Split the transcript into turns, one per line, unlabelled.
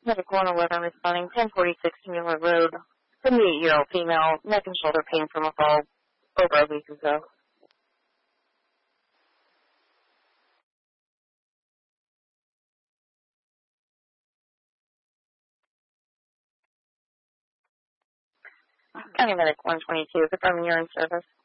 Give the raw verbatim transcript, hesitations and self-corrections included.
Medical and eleven responding, ten forty-six Mueller Road, seventy-eight-year-old female, neck and shoulder pain from a fall over a week ago. County Medic one twenty-two, confirming you're in service.